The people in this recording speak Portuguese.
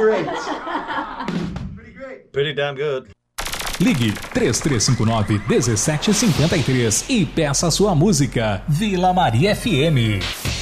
great. Pretty damn good. Ligue 3359-1753 e peça sua música. Vila Maria FM.